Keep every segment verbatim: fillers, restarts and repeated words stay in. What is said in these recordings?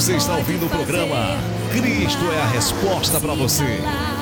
Você está ouvindo o programa Cristo é a Resposta para você.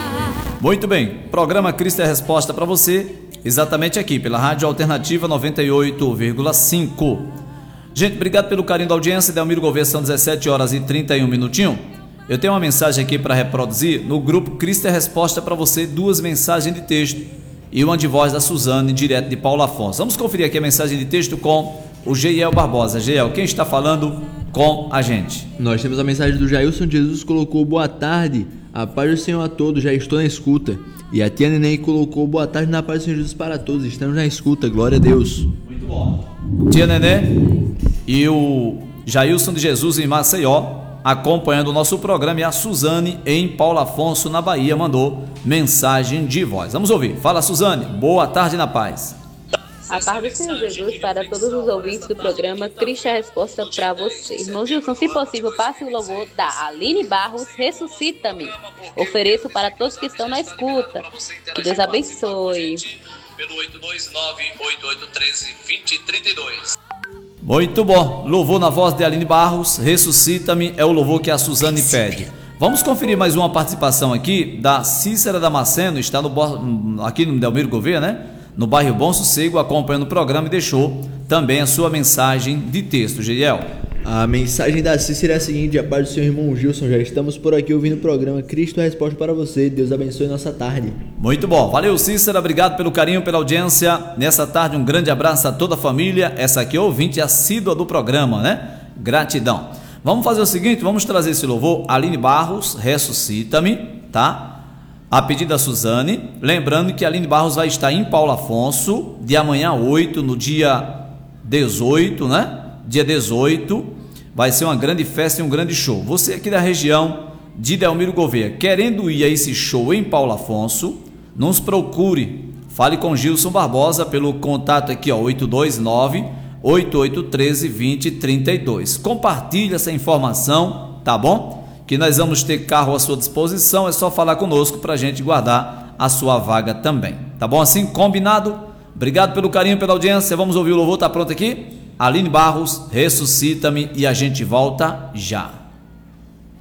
Muito bem, programa Cristo é a Resposta para você, exatamente aqui pela Rádio Alternativa noventa e oito vírgula cinco. Gente, obrigado pelo carinho da audiência. Delmiro Gouveia, são dezessete horas e trinta e um minutinhos. Eu tenho uma mensagem aqui para reproduzir no grupo Cristo é a Resposta para você, duas mensagens de texto e uma de voz da Suzane, direto de Paulo Afonso. Vamos conferir aqui a mensagem de texto com o Geiel Barbosa. Geiel, quem está falando com a gente? Nós temos a mensagem do Jailson de Jesus, colocou boa tarde, a paz do Senhor a todos, já estou na escuta. E a tia Neném colocou boa tarde, na paz do Senhor Jesus para todos, estamos na escuta, glória a Deus. Muito bom. Tia Neném e o Jailson de Jesus em Maceió, acompanhando o nosso programa, e a Suzane em Paulo Afonso, na Bahia, mandou mensagem de voz. Vamos ouvir. Fala, Suzane. Boa tarde na paz. A paz do Senhor Jesus para todos os ouvintes do programa Cristo é a Resposta para você. Irmão Gilson, se possível, passe o louvor da Aline Barros, Ressuscita-me. Ofereço para todos que estão na escuta. Que Deus abençoe. Pelo oito dois nove, oito oito um três, dois zero três dois. Muito bom. Louvor na voz de Aline Barros, Ressuscita-me, é o louvor que a Suzane pede. Vamos conferir mais uma participação aqui da Cícera Damasceno, está no, aqui no Delmiro Gouveia, né? No bairro Bom Sossego, acompanhando o programa, e deixou também a sua mensagem de texto. Geiel. A mensagem da Cícera é a seguinte: a paz do Senhor, irmão Gilson, já estamos por aqui ouvindo o programa Cristo é a Resposta para você, Deus abençoe nossa tarde. Muito bom, valeu Cícera, obrigado pelo carinho, pela audiência nessa tarde, um grande abraço a toda a família, essa aqui é ouvinte assídua do programa, né? Gratidão. Vamos fazer o seguinte, vamos trazer esse louvor, Aline Barros, Ressuscita-me, tá? A pedido da Suzane, lembrando que a Aline Barros vai estar em Paulo Afonso, de amanhã oito, no dia dezoito, né? Dia dezoito, vai ser uma grande festa e um grande show. Você aqui da região de Delmiro Gouveia, querendo ir a esse show em Paulo Afonso, nos procure, fale com Gilson Barbosa pelo contato aqui, ó, oito dois nove, oito oito um três, dois zero três dois. Compartilhe essa informação, tá bom? Que nós vamos ter carro à sua disposição, é só falar conosco para a gente guardar a sua vaga também, tá bom? Assim, combinado? Obrigado pelo carinho, pela audiência, vamos ouvir o louvor, tá pronto aqui? Aline Barros, Ressuscita-me, e a gente volta já.